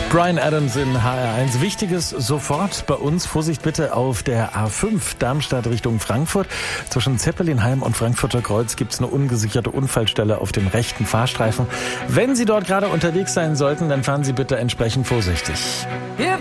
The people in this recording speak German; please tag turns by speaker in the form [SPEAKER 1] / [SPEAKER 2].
[SPEAKER 1] Bryan Adams in HR1. Wichtiges sofort bei uns. Vorsicht bitte auf der A5 Darmstadt Richtung Frankfurt. Zwischen Zeppelinheim und Frankfurter Kreuz gibt es eine ungesicherte Unfallstelle auf dem rechten Fahrstreifen. Wenn Sie dort gerade unterwegs sein sollten, dann fahren Sie bitte entsprechend vorsichtig.